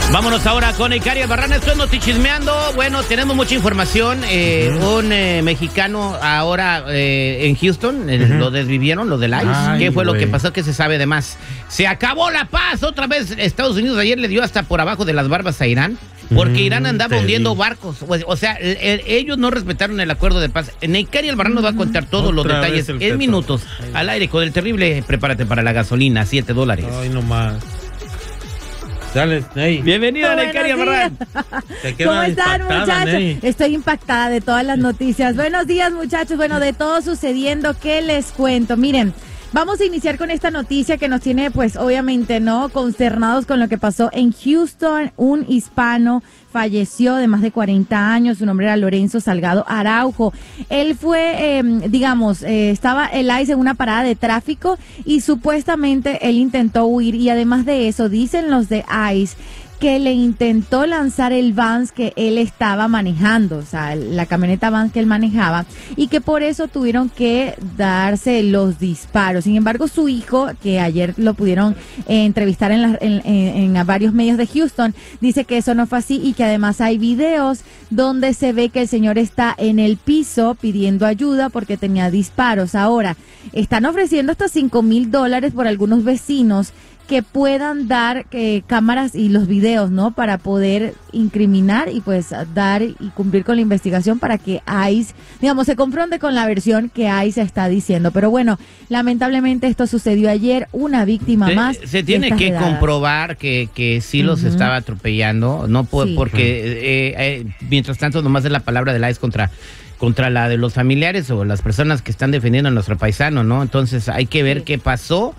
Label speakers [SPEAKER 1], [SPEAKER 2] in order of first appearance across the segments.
[SPEAKER 1] Vámonos ahora con Icari Albarrán. Esto es Notichismeando. Bueno, tenemos mucha información. Un mexicano ahora en Houston, lo desvivieron, lo del ICE. ¿Qué fue lo que pasó? ¿Qué se sabe de más? Se acabó la paz. Otra vez Estados Unidos ayer le dio hasta por abajo de las barbas a Irán. Porque Irán andaba hundiendo barcos. O sea, ellos no respetaron el acuerdo de paz. Icari Albarrán nos va a contar todos los detalles en minutos. Al aire con el terrible. Prepárate para la gasolina, $7.
[SPEAKER 2] Ay, no más. Dale, Ney.
[SPEAKER 1] Bienvenida, Icari Albarrán.
[SPEAKER 3] ¿Cómo están, muchachos? Ney. Estoy impactada de todas las noticias. Buenos días, muchachos. Bueno, de todo sucediendo, ¿qué les cuento? Miren, vamos a iniciar con esta noticia que nos tiene, pues, obviamente, ¿no?, consternados con lo que pasó en Houston. Un hispano falleció de más de 40 años, su nombre era Lorenzo Salgado Araujo. Él fue, estaba el ICE en una parada de tráfico y supuestamente él intentó huir, y además de eso, dicen los de ICE que le intentó lanzar el Vans que él estaba manejando, o sea, la camioneta Vans que él manejaba, y que por eso tuvieron que darse los disparos. Sin embargo, su hijo, que ayer lo pudieron entrevistar en varios medios de Houston, dice que eso no fue así y que además hay videos donde se ve que el señor está en el piso pidiendo ayuda porque tenía disparos. Ahora, están ofreciendo hasta $5,000 por algunos vecinos que puedan dar cámaras y los videos, ¿no?, para poder incriminar y pues dar y cumplir con la investigación para que ICE, digamos, se confronte con la versión que ICE está diciendo. Pero bueno, lamentablemente esto sucedió ayer, una víctima más.
[SPEAKER 1] Se tiene que comprobar que sí los estaba atropellando, no porque mientras tanto nomás es la palabra del ICE contra la de los familiares o las personas que están defendiendo a nuestro paisano, ¿no? Entonces hay que ver qué pasó.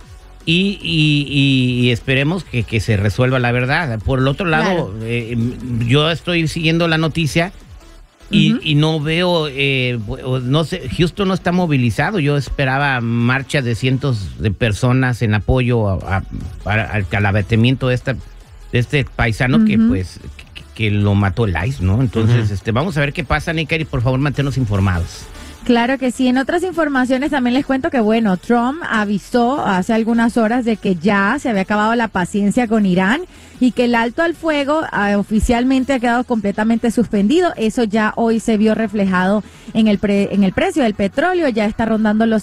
[SPEAKER 1] Y esperemos que se resuelva la verdad. Por el otro lado, yo estoy siguiendo la noticia y no veo, no sé, Houston no está movilizado. Yo esperaba marcha de cientos de personas en apoyo al abatimiento de este paisano que lo mató el ICE, ¿no? Entonces, vamos a ver qué pasa, Icari, por favor, manténnos informados.
[SPEAKER 3] Claro que sí. En otras informaciones también les cuento que, bueno, Trump avisó hace algunas horas de que ya se había acabado la paciencia con Irán y que el alto al fuego oficialmente ha quedado completamente suspendido. Eso ya hoy se vio reflejado en el precio del petróleo, ya está rondando los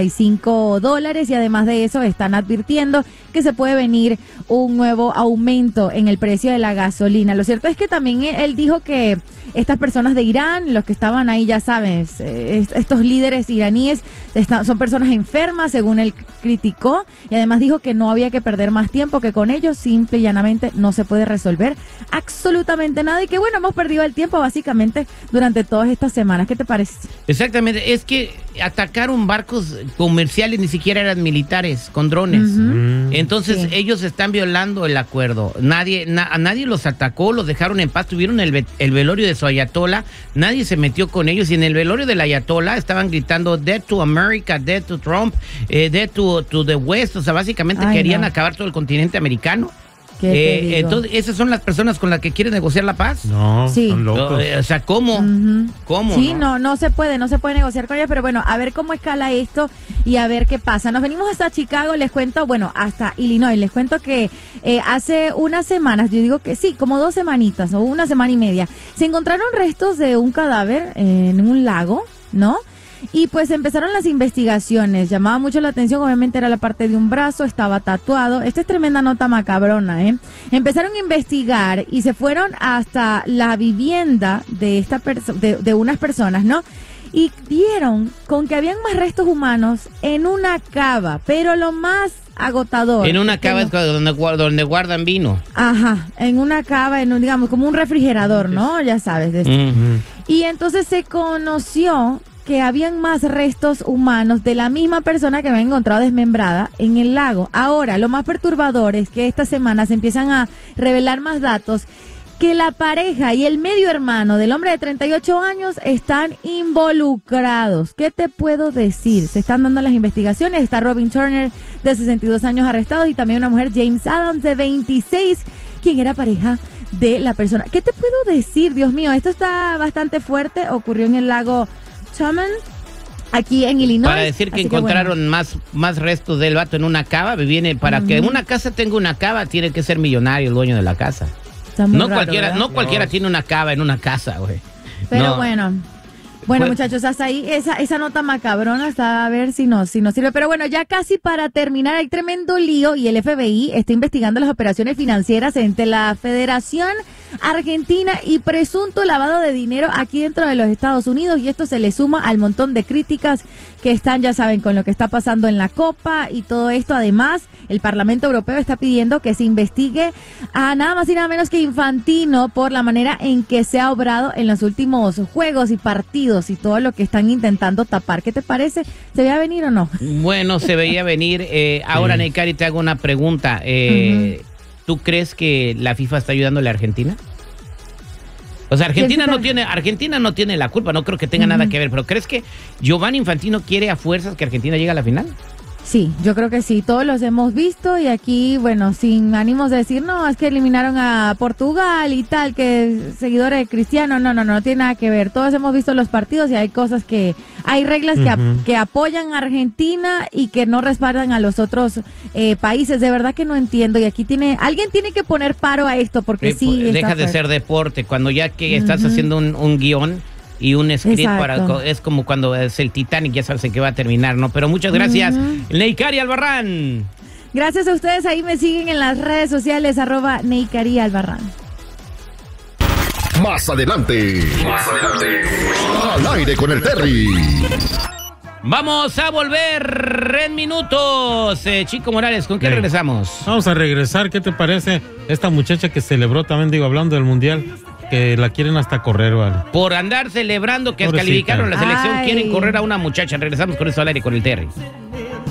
[SPEAKER 3] $75 y además de eso están advirtiendo que se puede venir un nuevo aumento en el precio de la gasolina. Lo cierto es que también él dijo que estas personas de Irán, los que estaban ahí, ya sabes, estos líderes iraníes son personas enfermas, según él criticó, y además dijo que no había que perder más tiempo, que con ellos simple y llanamente no se puede resolver absolutamente nada y que, bueno, hemos perdido el tiempo básicamente durante todas estas semanas. ¿Qué te parece?
[SPEAKER 1] Exactamente, es que atacaron barcos comerciales, ni siquiera eran militares, con drones. Entonces ellos están violando el acuerdo. A nadie los atacó, los dejaron en paz, tuvieron el velorio de su ayatollah, nadie se metió con ellos, y en el velorio del ayatollah estaban gritando "Death to America, Death to Trump, Death to the West", o sea, básicamente querían acabar todo el continente americano. Entonces, ¿esas son las personas con las que quieren negociar la paz?
[SPEAKER 2] No, son locos.
[SPEAKER 1] O sea, ¿cómo? ¿Cómo?
[SPEAKER 3] Sí, no se puede negociar con ellos, pero bueno, a ver cómo escala esto y a ver qué pasa. Nos venimos hasta Chicago, les cuento, bueno, hasta Illinois, les cuento que hace unas semanas, yo digo que sí, como 2 semanitas o una semana y media, se encontraron restos de un cadáver en un lago, ¿no? Y pues empezaron las investigaciones, llamaba mucho la atención, obviamente era la parte de un brazo, estaba tatuado. Esta es tremenda nota macabrona, ¿eh? Empezaron a investigar y se fueron hasta la vivienda de de unas personas, ¿no? Y dieron con que habían más restos humanos en una cava, pero lo más agotador.
[SPEAKER 1] En una cava es donde guardan vino.
[SPEAKER 3] Ajá, en una cava, digamos, como un refrigerador, ¿no? Ya sabes. Y entonces se conoció que habían más restos humanos de la misma persona que habían encontrado desmembrada en el lago. Ahora, lo más perturbador es que esta semana se empiezan a revelar más datos, que la pareja y el medio hermano del hombre de 38 años están involucrados. ¿Qué te puedo decir? Se están dando las investigaciones. Está Robin Turner, de 62 años, arrestado, y también una mujer, James Adams, de 26, quien era pareja de la persona. ¿Qué te puedo decir? Dios mío, esto está bastante fuerte. Ocurrió en el lago Chaman, aquí en Illinois.
[SPEAKER 1] Para decir que encontraron más restos del vato en una cava, para que una casa tenga una cava, tiene que ser millonario el dueño de la casa. No cualquiera tiene una cava en una casa, güey.
[SPEAKER 3] Pero
[SPEAKER 1] no.
[SPEAKER 3] Bueno, muchachos, hasta ahí esa nota macabrona está a ver si nos sirve. Pero bueno, ya casi para terminar, hay tremendo lío y el FBI está investigando las operaciones financieras entre la Federación Argentina y presunto lavado de dinero aquí dentro de los Estados Unidos, y esto se le suma al montón de críticas que están, ya saben, con lo que está pasando en la Copa y todo esto. Además, el Parlamento Europeo está pidiendo que se investigue a nada más y nada menos que Infantino por la manera en que se ha obrado en los últimos juegos y partidos y todo lo que están intentando tapar. ¿Qué te parece? ¿Se veía venir o no?
[SPEAKER 1] Bueno, se veía venir. Ahora, Neikari, te hago una pregunta. ¿Tú crees que la FIFA está ayudando a la Argentina? O sea, Argentina no tiene la culpa, no creo que tenga nada que ver, pero ¿crees que Giovanni Infantino quiere a fuerzas que Argentina llegue a la final?
[SPEAKER 3] Sí, yo creo que sí, todos los hemos visto y aquí, bueno, sin ánimos de decir, no, es que eliminaron a Portugal y tal, que seguidores de Cristiano, no tiene nada que ver. Todos hemos visto los partidos y hay cosas hay reglas que apoyan a Argentina y que no respaldan a los otros países. De verdad que no entiendo, y aquí alguien tiene que poner paro a esto, porque
[SPEAKER 1] deja de ser deporte, cuando ya que estás haciendo un guión y un script es como cuando es el Titanic, ya sabes que va a terminar, ¿no? Pero muchas gracias, Neikari Albarrán.
[SPEAKER 3] Gracias a ustedes, ahí me siguen en las redes sociales, @Neikari Albarrán.
[SPEAKER 4] Más adelante, al aire con el Terry.
[SPEAKER 1] Vamos a volver en minutos. Chico Morales, ¿con qué regresamos?
[SPEAKER 2] Vamos a regresar, ¿qué te parece? Esta muchacha que celebró también, hablando del Mundial, que la quieren hasta correr, ¿vale?
[SPEAKER 1] Por andar celebrando que descalificaron la selección, quieren correr a una muchacha. Regresamos con eso al aire con el Terry.